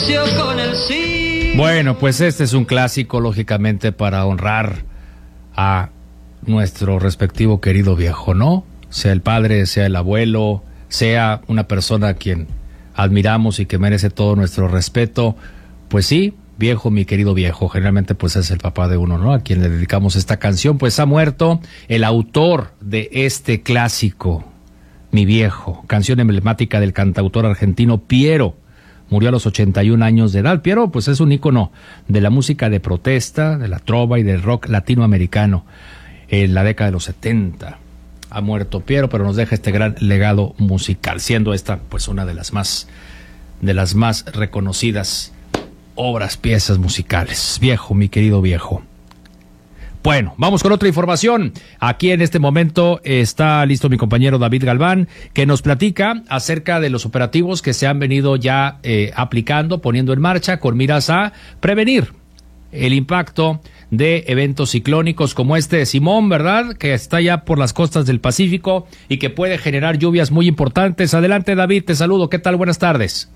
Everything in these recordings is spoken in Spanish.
Bueno, pues este es un clásico, lógicamente, para honrar a nuestro respectivo querido viejo, ¿no? Sea el padre, sea el abuelo, sea una persona a quien admiramos y que merece todo nuestro respeto. Pues sí, viejo, mi querido viejo, generalmente pues es el papá de uno, ¿no? A quien le dedicamos esta canción. Pues ha muerto el autor de este clásico, Mi Viejo, canción emblemática del cantautor argentino Piero. Murió a los 81 años de edad. Piero, pues es un ícono de la música de protesta, de la trova y del rock latinoamericano en la década de los 70. Ha muerto Piero, pero nos deja este gran legado musical, siendo esta pues una de las más reconocidas obras, piezas musicales. Viejo, mi querido viejo. Bueno, vamos con otra información. Aquí en este momento está listo mi compañero David Galván, que nos platica acerca de los operativos que se han venido ya aplicando, poniendo en marcha, con miras a prevenir el impacto de eventos ciclónicos como este de Simón, ¿verdad? Que está ya por las costas del Pacífico y que puede generar lluvias muy importantes. Adelante, David, te saludo. ¿Qué tal? Buenas tardes.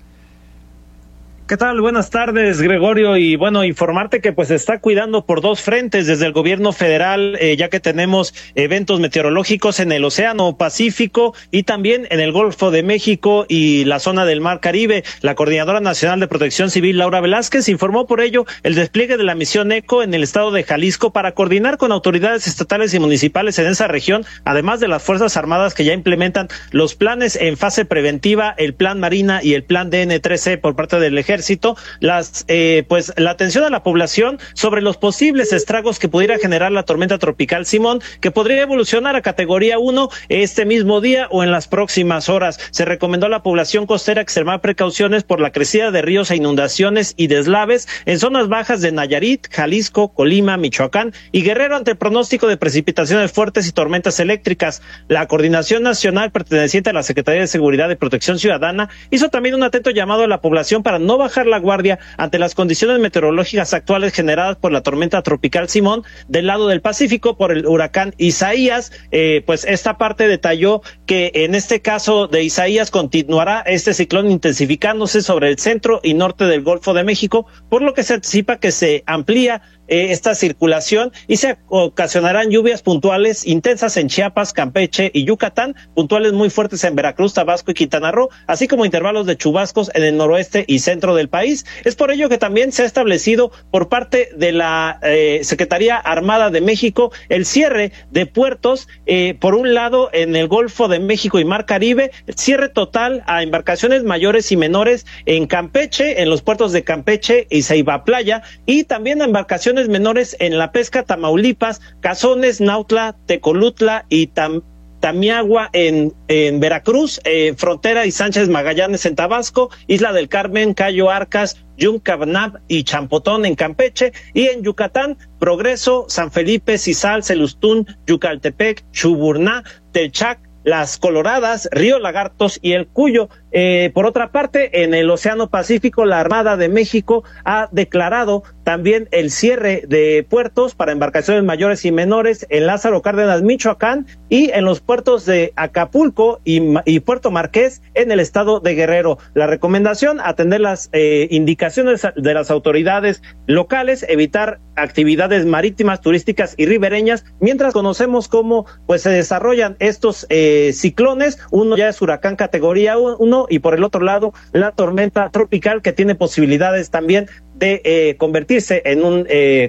¿Qué tal? Buenas tardes, Gregorio. Y bueno, informarte que pues se está cuidando por dos frentes desde el gobierno federal, ya que tenemos eventos meteorológicos en el Océano Pacífico y también en el Golfo de México y la zona del Mar Caribe. La Coordinadora Nacional de Protección Civil, Laura Velázquez, informó por ello el despliegue de la misión ECO en el estado de Jalisco para coordinar con autoridades estatales y municipales en esa región, además de las Fuerzas Armadas que ya implementan los planes en fase preventiva, el Plan Marina y el Plan DN3C por parte del Ejército. La atención a la población sobre los posibles estragos que pudiera generar la tormenta tropical Simón, que podría evolucionar a categoría 1 este mismo día o en las próximas horas. Se recomendó a la población costera extremar precauciones por la crecida de ríos e inundaciones y deslaves en zonas bajas de Nayarit, Jalisco, Colima, Michoacán y Guerrero ante el pronóstico de precipitaciones fuertes y tormentas eléctricas. La Coordinación Nacional perteneciente a la Secretaría de Seguridad y Protección Ciudadana hizo también un atento llamado a la población para no bajar la guardia ante las condiciones meteorológicas actuales generadas por la tormenta tropical Simón del lado del Pacífico por el huracán Isaías. Pues esta parte detalló que en este caso de Isaías continuará este ciclón intensificándose sobre el centro y norte del Golfo de México, por lo que se anticipa que se amplía esta circulación y se ocasionarán lluvias puntuales intensas en Chiapas, Campeche y Yucatán, puntuales muy fuertes en Veracruz, Tabasco y Quintana Roo, así como intervalos de chubascos en el noroeste y centro del país. Es por ello que también se ha establecido por parte de la Secretaría Armada de México el cierre de puertos, por un lado en el Golfo de México y Mar Caribe, cierre total a embarcaciones mayores y menores en Campeche, en los puertos de Campeche y Ceiba Playa, y también a embarcaciones menores en La Pesca, Tamaulipas, Cazones, Nautla, Tecolutla y Tamiagua en Veracruz, Frontera y Sánchez Magallanes en Tabasco, Isla del Carmen, Cayo Arcas, Yuncabanab y Champotón en Campeche, y en Yucatán, Progreso, San Felipe, Cizal, Celustún, Yucaltepec, Chuburná, Telchac, Las Coloradas, Río Lagartos y el Cuyo. Por otra parte, en el Océano Pacífico, la Armada de México ha declarado también el cierre de puertos para embarcaciones mayores y menores en Lázaro Cárdenas, Michoacán, y en los puertos de Acapulco y Puerto Marqués en el estado de Guerrero. La recomendación, atender las indicaciones de las autoridades locales, evitar actividades marítimas, turísticas y ribereñas, mientras conocemos cómo pues se desarrollan estos ciclones. Uno ya es huracán categoría 1 y por el otro lado la tormenta tropical, que tiene posibilidades también de convertirse en un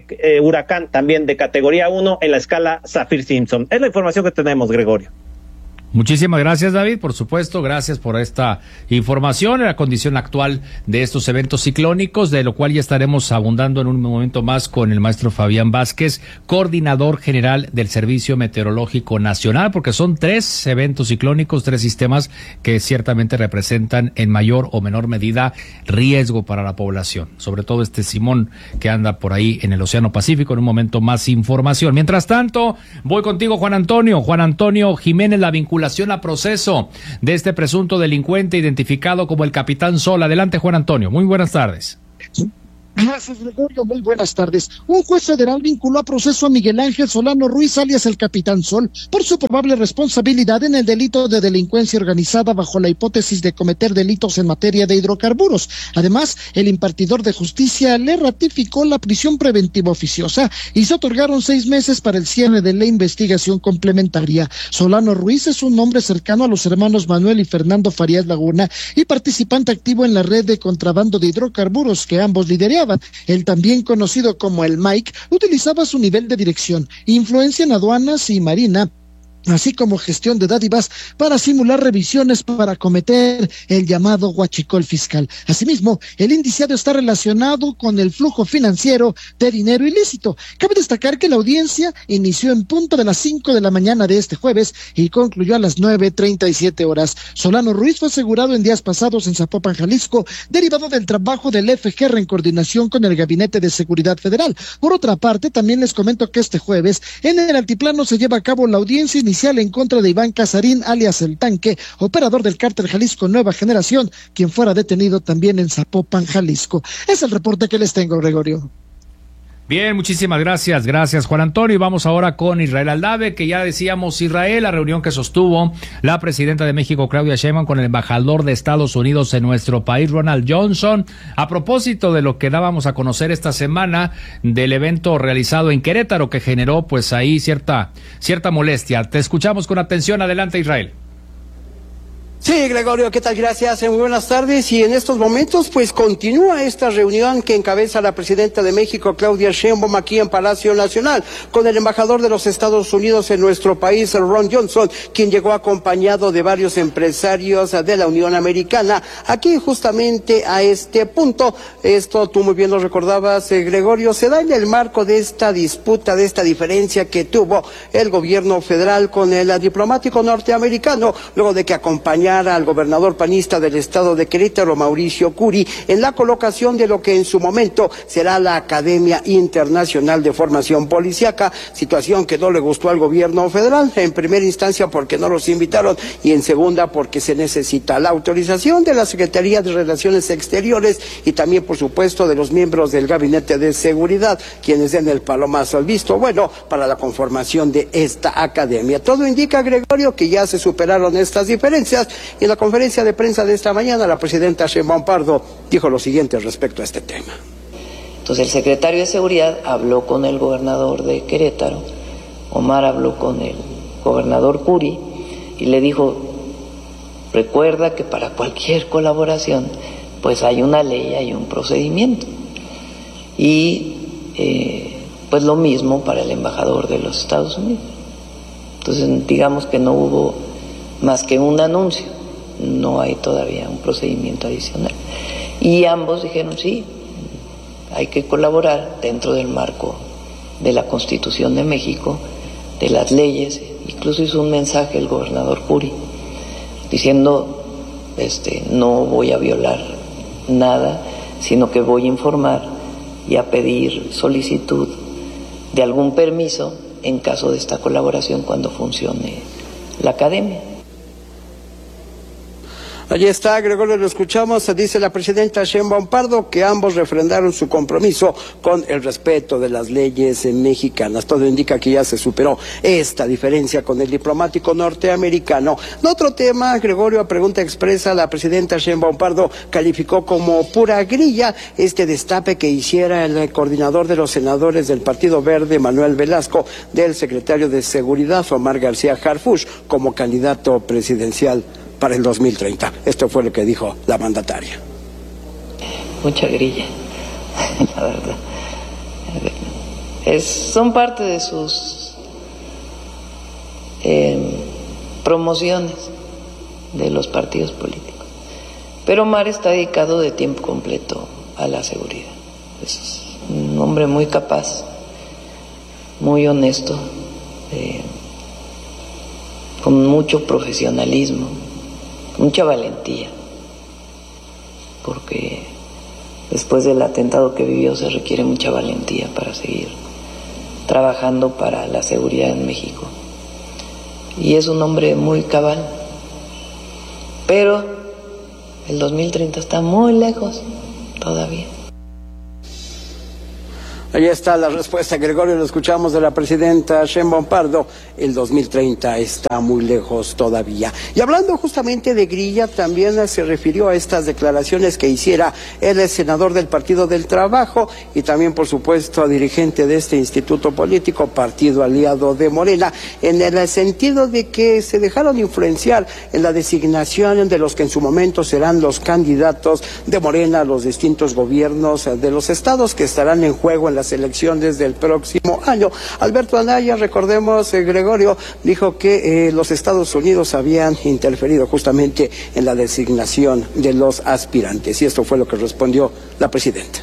huracán también de categoría 1 en la escala Saffir-Simpson. Es la información que tenemos, Gregorio. Muchísimas gracias, David, por supuesto, gracias por esta información en la condición actual de estos eventos ciclónicos, de lo cual ya estaremos abundando en un momento más con el maestro Fabián Vázquez, coordinador general del Servicio Meteorológico Nacional, porque son 3 eventos ciclónicos, 3 sistemas que ciertamente representan en mayor o menor medida riesgo para la población, sobre todo este Simón que anda por ahí en el Océano Pacífico. En un momento más información. Mientras tanto, voy contigo, Juan Antonio Jiménez, la vinculación a proceso de este presunto delincuente identificado como el Capitán Sol. Adelante, Juan Antonio. Muy buenas tardes. Gracias, Gregorio. Muy buenas tardes. Un juez federal vinculó a proceso a Miguel Ángel Solano Ruiz, alias el Capitán Sol, por su probable responsabilidad en el delito de delincuencia organizada bajo la hipótesis de cometer delitos en materia de hidrocarburos. Además, el impartidor de justicia le ratificó la prisión preventiva oficiosa y se otorgaron 6 meses para el cierre de la investigación complementaria. Solano Ruiz es un hombre cercano a los hermanos Manuel y Fernando Farías Laguna y participante activo en la red de contrabando de hidrocarburos que ambos lideraban. Él, también conocido como el Mike, utilizaba su nivel de dirección, influencia en aduanas y marina, así como gestión de dádivas para simular revisiones para cometer el llamado huachicol fiscal. Asimismo, el indiciado está relacionado con el flujo financiero de dinero ilícito. Cabe destacar que la audiencia inició en punto de las 5 de la mañana de este jueves y concluyó a las 9:37 horas. Solano Ruiz fue asegurado en días pasados en Zapopan, Jalisco, derivado del trabajo del FGR en coordinación con el Gabinete de Seguridad Federal. Por otra parte, también les comento que este jueves en el altiplano se lleva a cabo la audiencia inicial en contra de Iván Casarín, alias El Tanque, operador del cártel Jalisco Nueva Generación, quien fuera detenido también en Zapopan, Jalisco. Es el reporte que les tengo, Gregorio. Bien, muchísimas gracias. Gracias, Juan Antonio. Y vamos ahora con Israel Aldave, que ya decíamos, Israel, la reunión que sostuvo la presidenta de México, Claudia Sheinbaum, con el embajador de Estados Unidos en nuestro país, Ronald Johnson, a propósito de lo que dábamos a conocer esta semana del evento realizado en Querétaro, que generó pues ahí cierta molestia. Te escuchamos con atención. Adelante, Israel. Sí, Gregorio, ¿qué tal? Gracias, muy buenas tardes. Y en estos momentos, pues continúa esta reunión que encabeza la presidenta de México, Claudia Sheinbaum, aquí en Palacio Nacional, con el embajador de los Estados Unidos en nuestro país, Ron Johnson, quien llegó acompañado de varios empresarios de la Unión Americana, aquí justamente a este punto. Esto, tú muy bien lo recordabas, Gregorio, se da en el marco de esta disputa, de esta diferencia que tuvo el gobierno federal con el diplomático norteamericano, luego de que acompañara al gobernador panista del estado de Querétaro, Mauricio Curi, en la colocación de lo que en su momento será la Academia Internacional de Formación Policíaca, situación que no le gustó al gobierno federal, en primera instancia porque no los invitaron y en segunda porque se necesita la autorización de la Secretaría de Relaciones Exteriores y también, por supuesto, de los miembros del Gabinete de Seguridad, quienes den el palomazo al visto bueno para la conformación de esta academia. Todo indica, Gregorio, que ya se superaron estas diferencias. Y en la conferencia de prensa de esta mañana, la presidenta Sheinbaum Pardo dijo lo siguiente respecto a este tema. Entonces el secretario de Seguridad habló con el gobernador de Querétaro, Omar habló con el gobernador Curi y le dijo, recuerda que para cualquier colaboración pues hay una ley, hay un procedimiento. Y pues lo mismo para el embajador de los Estados Unidos. Entonces digamos que no hubo más que un anuncio, no hay todavía un procedimiento adicional. Y ambos dijeron, sí, hay que colaborar dentro del marco de la Constitución de México, de las leyes. Incluso hizo un mensaje el gobernador Curi, diciendo, no voy a violar nada, sino que voy a informar y a pedir solicitud de algún permiso en caso de esta colaboración cuando funcione la academia. Allí está, Gregorio, lo escuchamos, dice la presidenta Sheinbaum Pardo que ambos refrendaron su compromiso con el respeto de las leyes mexicanas. Todo indica que ya se superó esta diferencia con el diplomático norteamericano. En otro tema, Gregorio, a pregunta expresa, la presidenta Sheinbaum Pardo calificó como pura grilla este destape que hiciera el coordinador de los senadores del Partido Verde, Manuel Velasco, del secretario de Seguridad, Omar García Harfuch, como candidato presidencial para el 2030. Esto fue lo que dijo la mandataria. Mucha grilla, la verdad. Son parte de sus promociones de los partidos políticos. Pero Omar está dedicado de tiempo completo a la seguridad. Es un hombre muy capaz, muy honesto, con mucho profesionalismo, mucha valentía, porque después del atentado que vivió se requiere mucha valentía para seguir trabajando para la seguridad en México. Y es un hombre muy cabal, pero el 2030 está muy lejos todavía. Ahí está la respuesta, Gregorio, lo escuchamos de la presidenta Sheinbaum Pardo. El 2030 está muy lejos todavía. Y hablando justamente de grilla, también se refirió a estas declaraciones que hiciera el senador del Partido del Trabajo y también, por supuesto, dirigente de este instituto político, partido aliado de Morena, en el sentido de que se dejaron influenciar en la designación de los que en su momento serán los candidatos de Morena a los distintos gobiernos de los estados que estarán en juego en las elecciones del próximo año. Alberto Anaya, recordemos, Gregorio, dijo que los Estados Unidos habían interferido justamente en la designación de los aspirantes, y esto fue lo que respondió la presidenta.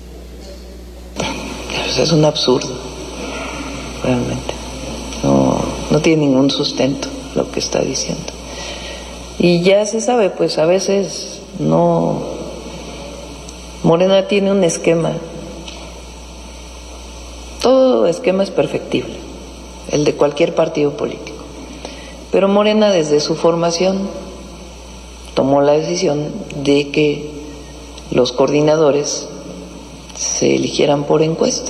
Pues es un absurdo, realmente. No tiene ningún sustento lo que está diciendo. Y ya se sabe, pues a veces no. Morena tiene un esquema. Todo esquema es perfectible, el de cualquier partido político. Pero Morena, desde su formación, tomó la decisión de que los coordinadores se eligieran por encuesta.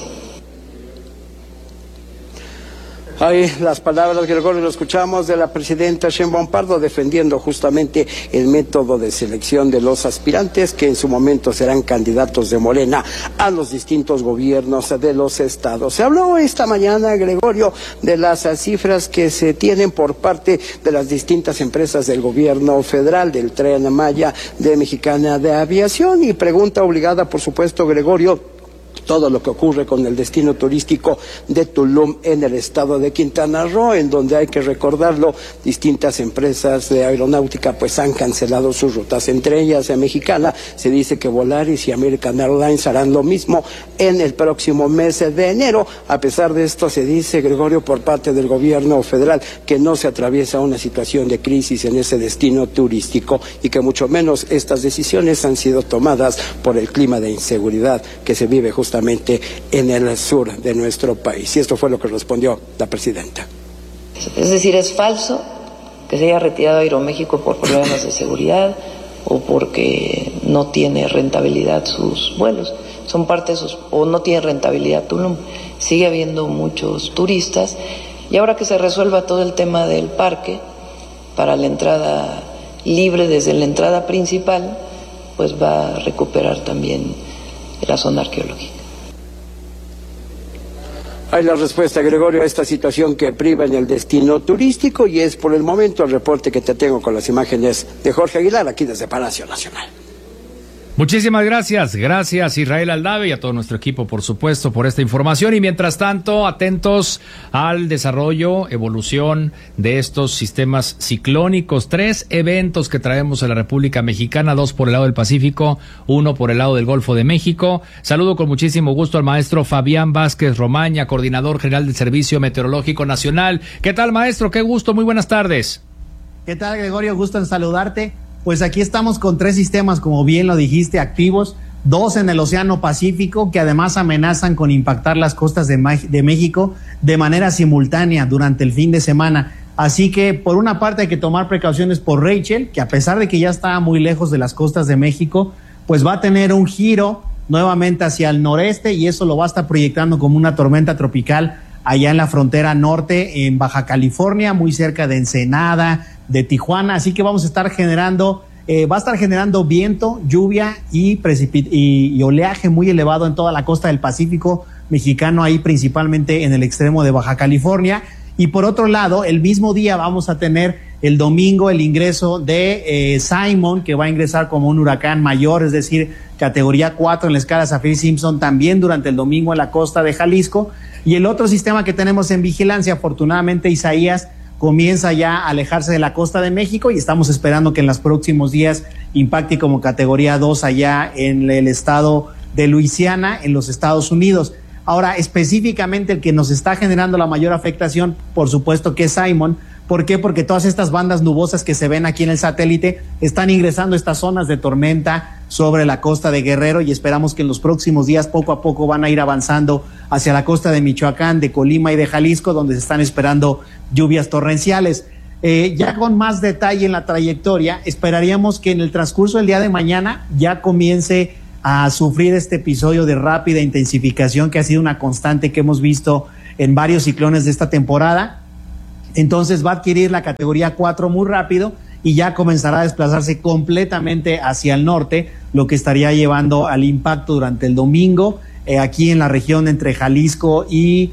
Ahí las palabras, Gregorio, lo escuchamos de la presidenta Sheinbaum Pardo defendiendo justamente el método de selección de los aspirantes que en su momento serán candidatos de Morena a los distintos gobiernos de los estados. Se habló esta mañana, Gregorio, de las cifras que se tienen por parte de las distintas empresas del gobierno federal, del Tren Maya, de Mexicana de Aviación, y pregunta obligada, por supuesto, Gregorio, todo lo que ocurre con el destino turístico de Tulum en el estado de Quintana Roo, en donde hay que recordarlo, distintas empresas de aeronáutica pues han cancelado sus rutas, entre ellas Mexicana. Se dice que Volaris y American Airlines harán lo mismo en el próximo mes de enero. A pesar de esto, se dice, Gregorio, por parte del gobierno federal que no se atraviesa una situación de crisis en ese destino turístico y que mucho menos estas decisiones han sido tomadas por el clima de inseguridad que se vive justamente en el sur de nuestro país. Y esto fue lo que respondió la presidenta. Es decir, es falso que se haya retirado Aeroméxico por problemas de seguridad o porque no tiene rentabilidad sus vuelos. Son parte de sus, o no tiene rentabilidad Tulum. Sigue habiendo muchos turistas y ahora que se resuelva todo el tema del parque para la entrada libre desde la entrada principal, pues va a recuperar también la zona arqueológica. Hay la respuesta, Gregorio, a esta situación que priva en el destino turístico, y es por el momento el reporte que te tengo con las imágenes de Jorge Aguilar aquí desde Palacio Nacional. Muchísimas gracias. Gracias, Israel Aldave, y a todo nuestro equipo, por supuesto, por esta información. Y mientras tanto, atentos al desarrollo, evolución de estos sistemas ciclónicos. 3 eventos que traemos a la República Mexicana, 2 por el lado del Pacífico, 1 por el lado del Golfo de México. Saludo con muchísimo gusto al maestro Fabián Vázquez Romaña, coordinador general del Servicio Meteorológico Nacional. ¿Qué tal, maestro? Qué gusto, muy buenas tardes. ¿Qué tal, Gregorio? Gusto en saludarte. Pues aquí estamos con 3 sistemas, como bien lo dijiste, activos, 2 en el Océano Pacífico, que además amenazan con impactar las costas de México de manera simultánea durante el fin de semana. Así que, por una parte, hay que tomar precauciones por Rachel, que a pesar de que ya está muy lejos de las costas de México, pues va a tener un giro nuevamente hacia el noreste, y eso lo va a estar proyectando como una tormenta tropical allá en la frontera norte, en Baja California, muy cerca de Ensenada, de Tijuana. Así que vamos a estar generando, va a estar generando viento, lluvia y oleaje muy elevado en toda la costa del Pacífico mexicano, ahí principalmente en el extremo de Baja California. Y por otro lado, el mismo día vamos a tener el domingo el ingreso de Simon, que va a ingresar como un huracán mayor, es decir, categoría 4 en la escala Saffir-Simpson, también durante el domingo en la costa de Jalisco. Y el otro sistema que tenemos en vigilancia, afortunadamente, Isaías, comienza ya a alejarse de la costa de México, y estamos esperando que en los próximos días impacte como categoría 2 allá en el estado de Luisiana, en los Estados Unidos. Ahora, específicamente el que nos está generando la mayor afectación, por supuesto que es Simon. ¿Por qué? Porque todas estas bandas nubosas que se ven aquí en el satélite están ingresando a estas zonas de tormenta sobre la costa de Guerrero, y esperamos que en los próximos días poco a poco van a ir avanzando hacia la costa de Michoacán, de Colima y de Jalisco, donde se están esperando lluvias torrenciales. Ya con más detalle en la trayectoria, esperaríamos que en el transcurso del día de mañana ya comience a sufrir este episodio de rápida intensificación que ha sido una constante que hemos visto en varios ciclones de esta temporada. Entonces va a adquirir la categoría 4 muy rápido y ya comenzará a desplazarse completamente hacia el norte, lo que estaría llevando al impacto durante el domingo aquí en la región entre Jalisco y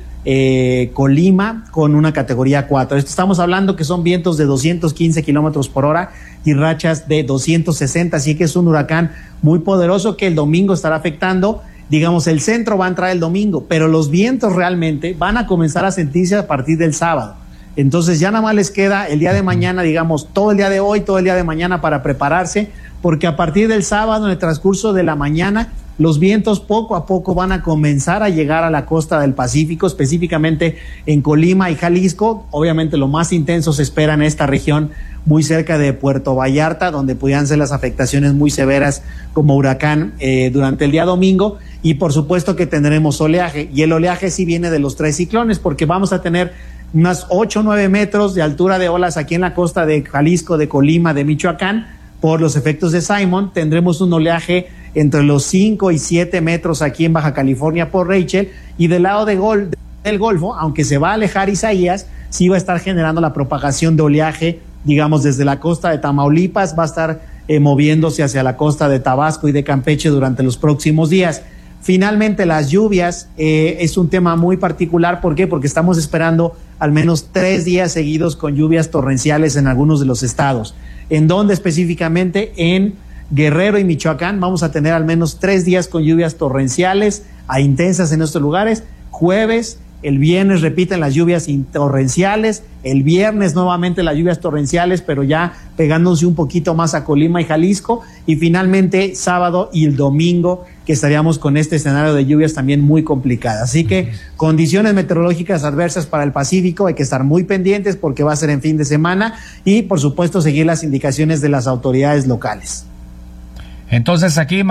Colima con una categoría 4. Estamos hablando que son vientos de 215 kilómetros por hora y rachas de 260, así que es un huracán muy poderoso que el domingo estará afectando. Digamos, el centro va a entrar el domingo, pero los vientos realmente van a comenzar a sentirse a partir del sábado. Entonces ya nada más les queda el día de mañana, digamos, todo el día de hoy, todo el día de mañana para prepararse, porque a partir del sábado, en el transcurso de la mañana, los vientos poco a poco van a comenzar a llegar a la costa del Pacífico, específicamente en Colima y Jalisco. Obviamente lo más intenso se espera en esta región muy cerca de Puerto Vallarta, donde pudieran ser las afectaciones muy severas como huracán durante el día domingo. Y por supuesto que tendremos oleaje, y el oleaje sí viene de los 3 ciclones, porque vamos a tener unas 8 o 9 metros de altura de olas aquí en la costa de Jalisco, de Colima, de Michoacán. Por los efectos de Simon tendremos un oleaje entre los 5 y 7 metros aquí en Baja California por Rachel, y del lado del Golfo, aunque se va a alejar Isaías, sí va a estar generando la propagación de oleaje, digamos, desde la costa de Tamaulipas, va a estar moviéndose hacia la costa de Tabasco y de Campeche durante los próximos días. Finalmente, las lluvias es un tema muy particular. ¿Por qué? Porque estamos esperando al menos 3 días seguidos con lluvias torrenciales en algunos de los estados. ¿En dónde específicamente? En Guerrero y Michoacán vamos a tener al menos 3 días con lluvias torrenciales a intensas en estos lugares. Jueves, el viernes repiten las lluvias torrenciales, el viernes nuevamente las lluvias torrenciales, pero ya pegándose un poquito más a Colima y Jalisco, y finalmente sábado y el domingo que estaríamos con este escenario de lluvias también muy complicadas. Así que condiciones meteorológicas adversas para el Pacífico, hay que estar muy pendientes porque va a ser en fin de semana, y por supuesto seguir las indicaciones de las autoridades locales. Entonces aquí,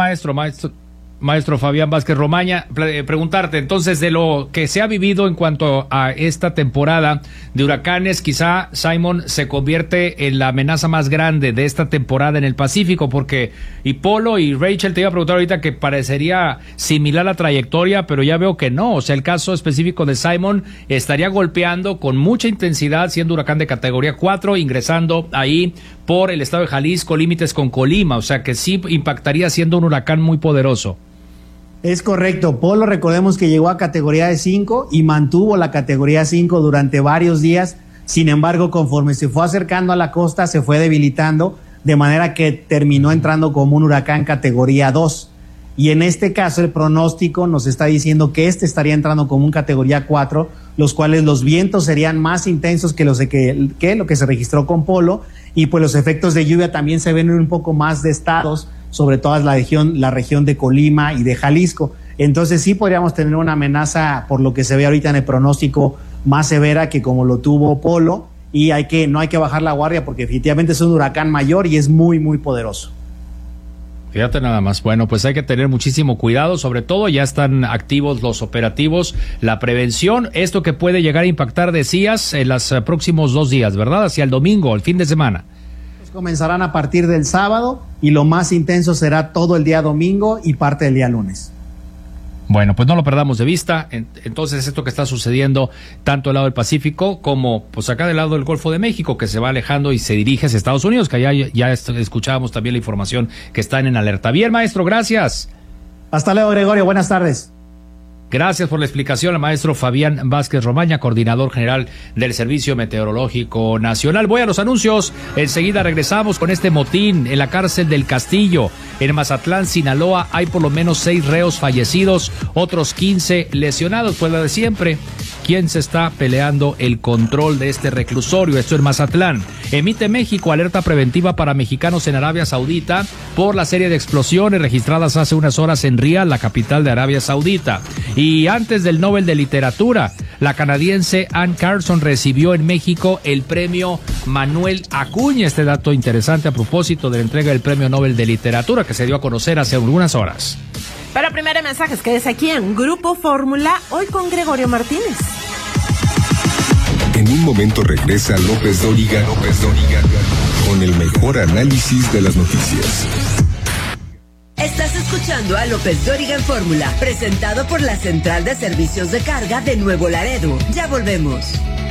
maestro Fabián Vázquez Romaña, preguntarte entonces de lo que se ha vivido en cuanto a esta temporada de huracanes. Quizá Simon se convierte en la amenaza más grande de esta temporada en el Pacífico, porque y Polo y Rachel, te iba a preguntar ahorita que parecería similar la trayectoria, pero ya veo que no. O sea, el caso específico de Simon estaría golpeando con mucha intensidad, siendo huracán de categoría 4, ingresando ahí por el estado de Jalisco, límites con Colima, o sea que sí impactaría siendo un huracán muy poderoso. Es correcto. Polo, recordemos que llegó a categoría de 5 y mantuvo la categoría 5 durante varios días. Sin embargo, conforme se fue acercando a la costa, se fue debilitando, de manera que terminó entrando como un huracán categoría 2. Y en este caso, el pronóstico nos está diciendo que estaría entrando como un categoría 4, los cuales los vientos serían más intensos que lo que se registró con Polo, y pues los efectos de lluvia también se ven en un poco más de estados, sobre todo la región de Colima y de Jalisco. Entonces sí podríamos tener una amenaza, por lo que se ve ahorita en el pronóstico, más severa que como lo tuvo Polo, y no hay que bajar la guardia porque definitivamente es un huracán mayor y es muy, muy poderoso. Fíjate nada más. Bueno, pues hay que tener muchísimo cuidado, sobre todo ya están activos los operativos, la prevención, esto que puede llegar a impactar, decías, en los próximos 2 días, ¿verdad? Hacia el domingo, el fin de semana. Comenzarán a partir del sábado y lo más intenso será todo el día domingo y parte del día lunes. Bueno, pues no lo perdamos de vista. Entonces, esto que está sucediendo tanto del lado del Pacífico como pues acá del lado del Golfo de México, que se va alejando y se dirige hacia Estados Unidos, que ya escuchábamos también la información que están en alerta. Bien, maestro, gracias. Hasta luego, Gregorio. Buenas tardes. Gracias por la explicación al maestro Fabián Vázquez Romaña, coordinador general del Servicio Meteorológico Nacional. Voy a los anuncios. Enseguida regresamos con este motín en la cárcel del Castillo. En Mazatlán, Sinaloa, hay por lo menos 6 reos fallecidos, otros 15 lesionados. Pues lo de siempre, ¿quién se está peleando el control de este reclusorio? Esto en Mazatlán. Emite México alerta preventiva para mexicanos en Arabia Saudita por la serie de explosiones registradas hace unas horas en Riad, la capital de Arabia Saudita. Y antes del Nobel de Literatura, la canadiense Anne Carson recibió en México el premio Manuel Acuña. Este dato interesante a propósito de la entrega del premio Nobel de Literatura que se dio a conocer hace algunas horas. Pero primero mensajes, quédese aquí en Grupo Fórmula, hoy con Gregorio Martínez. En un momento regresa López Dóriga con el mejor análisis de las noticias. Estás escuchando escuchando a López Dóriga en Fórmula, presentado por la Central de Servicios de Carga de Nuevo Laredo. Ya volvemos.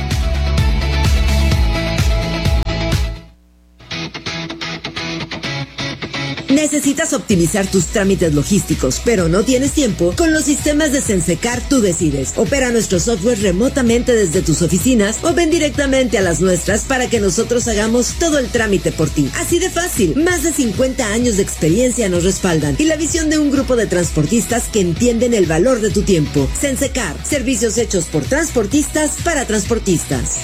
¿Necesitas optimizar tus trámites logísticos, pero no tienes tiempo? Con los sistemas de Sensecar tú decides. Opera nuestro software remotamente desde tus oficinas o ven directamente a las nuestras para que nosotros hagamos todo el trámite por ti. Así de fácil. Más de 50 años de experiencia nos respaldan y la visión de un grupo de transportistas que entienden el valor de tu tiempo. Sensecar, servicios hechos por transportistas para transportistas.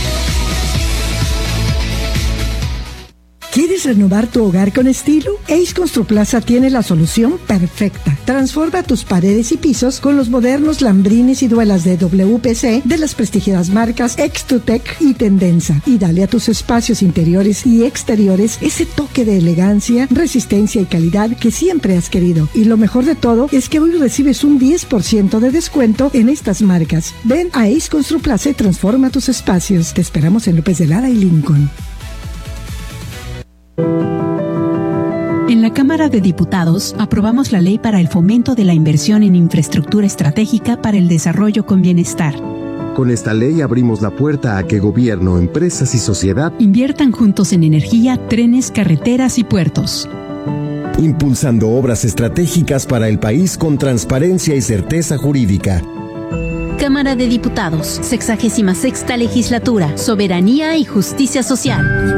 ¿Quieres renovar tu hogar con estilo? Ace Construplaza tiene la solución perfecta. Transforma tus paredes y pisos con los modernos lambrines y duelas de WPC de las prestigiadas marcas Extrutec y Tendenza. Y dale a tus espacios interiores y exteriores ese toque de elegancia, resistencia y calidad que siempre has querido. Y lo mejor de todo es que hoy recibes un 10% de descuento en estas marcas. Ven a Ace Construplaza y transforma tus espacios. Te esperamos en López de Lara y Lincoln. En la Cámara de Diputados aprobamos la ley para el fomento de la inversión en infraestructura estratégica para el desarrollo con bienestar. Con esta ley abrimos la puerta a que gobierno, empresas y sociedad inviertan juntos en energía, trenes, carreteras y puertos. Impulsando obras estratégicas para el país con transparencia y certeza jurídica. Cámara de Diputados, 66ª Legislatura, Soberanía y Justicia Social.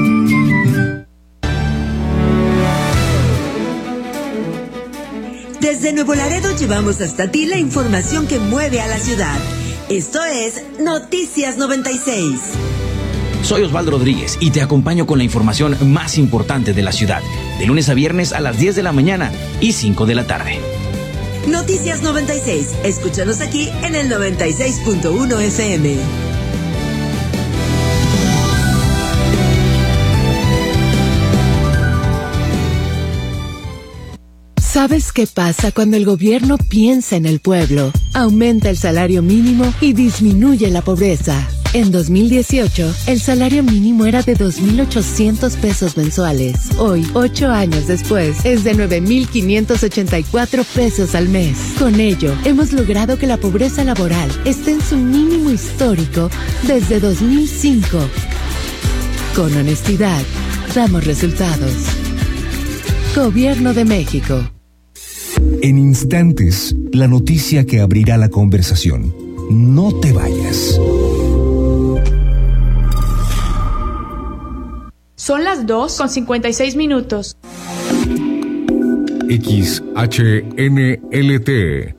Desde Nuevo Laredo llevamos hasta ti la información que mueve a la ciudad. Esto es Noticias 96. Soy Osvaldo Rodríguez y te acompaño con la información más importante de la ciudad, de lunes a viernes a las 10 de la mañana y 5 de la tarde. Noticias 96. Escúchanos aquí en el 96.1 FM. ¿Sabes qué pasa cuando el gobierno piensa en el pueblo? Aumenta el salario mínimo y disminuye la pobreza. En 2018, el salario mínimo era de 2.800 pesos mensuales. Hoy, 8 años después, es de 9.584 pesos al mes. Con ello, hemos logrado que la pobreza laboral esté en su mínimo histórico desde 2005. Con honestidad, damos resultados. Gobierno de México. En instantes, la noticia que abrirá la conversación. No te vayas. Son las 2:56. XHNLT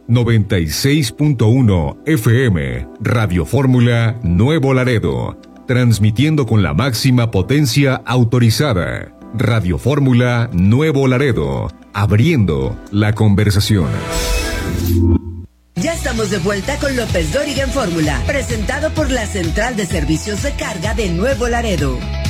96.1 FM Radio Fórmula Nuevo Laredo, transmitiendo con la máxima potencia autorizada. Radio Fórmula Nuevo Laredo, abriendo la conversación. Ya estamos de vuelta con López Dóriga en Fórmula, presentado por la Central de Servicios de Carga de Nuevo Laredo.